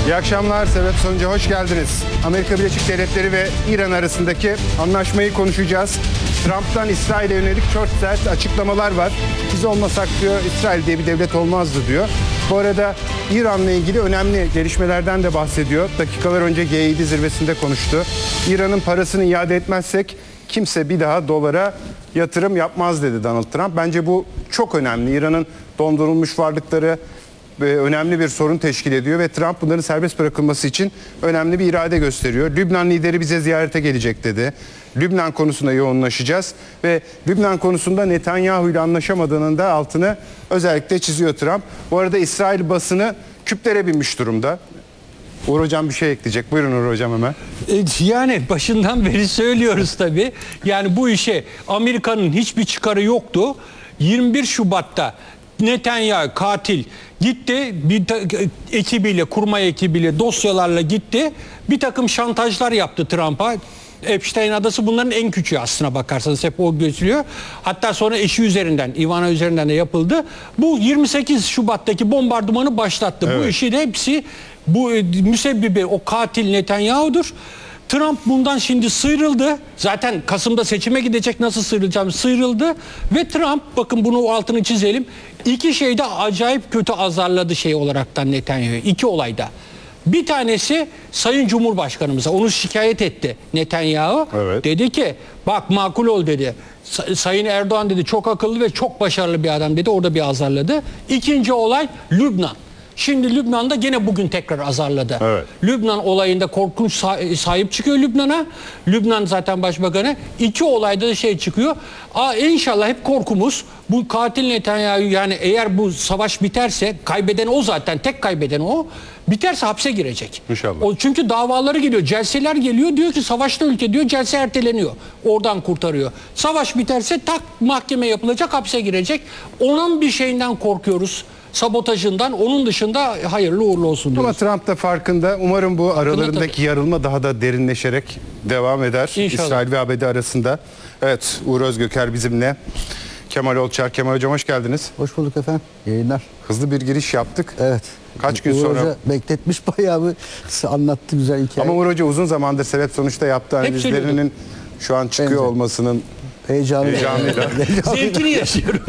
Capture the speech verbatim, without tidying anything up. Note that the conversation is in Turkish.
İyi akşamlar, sebep sonuca hoş geldiniz. Amerika Birleşik Devletleri ve İran arasındaki anlaşmayı konuşacağız. Trump'tan İsrail'e yönelik çok sert açıklamalar var. Biz olmasak diyor, İsrail diye bir devlet olmazdı diyor. Bu arada İran'la ilgili önemli gelişmelerden de bahsediyor. Dakikalar önce G yedi zirvesinde konuştu. İran'ın parasını iade etmezsek kimse bir daha dolara yatırım yapmaz dedi Donald Trump. Bence bu çok önemli. İran'ın dondurulmuş varlıkları önemli bir sorun teşkil ediyor ve Trump bunların serbest bırakılması için önemli bir irade gösteriyor. Lübnan lideri bize ziyarete gelecek dedi. Lübnan konusunda yoğunlaşacağız ve Lübnan konusunda Netanyahu ile anlaşamadığının da altını özellikle çiziyor Trump. Bu arada İsrail basını küplere binmiş durumda. Uğur Hocam bir şey ekleyecek. Buyurun Uğur Hocam hemen. Yani başından beri söylüyoruz tabii. Yani bu işe Amerika'nın hiçbir çıkarı yoktu. yirmi bir Şubat'ta Netanyahu katil gitti, bir ekibiyle, kurma ekibiyle, dosyalarla gitti. Bir takım şantajlar yaptı Trump'a. Epstein adası bunların en küçüğü aslına bakarsanız, hep o gözlüyor. Hatta sonra eşi üzerinden, Ivana üzerinden de yapıldı. Bu yirmi sekiz Şubat'taki bombardımanı başlattı. Evet. Bu işin hepsi, bu müsebbibi o katil Netanyahu'dur. Trump bundan şimdi sıyrıldı. Zaten Kasım'da seçime gidecek, nasıl sıyrılacağım sıyrıldı. Ve Trump, bakın bunu altını çizelim, iki şeyde acayip kötü azarladı şey olaraktan Netanyahu'yu. İki olayda. Bir tanesi Sayın Cumhurbaşkanımıza, onu şikayet etti Netanyahu. Evet. Dedi ki bak makul ol dedi. Sayın Erdoğan dedi çok akıllı ve çok başarılı bir adam dedi. Orada bir azarladı. İkinci olay Lübnan. Şimdi Lübnan'da gene bugün tekrar azarladı. Evet. Lübnan olayında korkunç sahip çıkıyor Lübnan'a. Lübnan zaten başbakanı. İki olayda da şey çıkıyor. Aa, inşallah hep korkumuz bu katil Netanyahu, yani eğer bu savaş biterse, kaybeden o zaten, tek kaybeden o. Biterse hapse girecek. İnşallah. O çünkü davaları geliyor, celseler geliyor, diyor ki savaşta ülke diyor, celse erteleniyor. Oradan kurtarıyor. Savaş biterse tak mahkeme yapılacak, hapse girecek. Onun bir şeyinden korkuyoruz. Sabotajından, onun dışında hayırlı uğurlu olsun diyoruz. Ama Trump da farkında. Umarım bu aralarındaki yarılma daha da derinleşerek devam eder. İnşallah. İsrail ve A B D arasında. Evet, Uğur Özgöker bizimle. Kemal Olçar. Kemal Hocam hoş geldiniz. Hoş bulduk efendim. Yayınlar. Hızlı bir giriş yaptık. Evet. Kaç gün Uğur sonra? Hoca bekletmiş bayağı bir anlattı güzel hikaye. Ama Uğur Hoca uzun zamandır sebep sonuçta yaptığı analizlerinin şu an çıkıyor Benzer. olmasının heyecanlı. heyecanıyla. Zevkini yaşıyorum.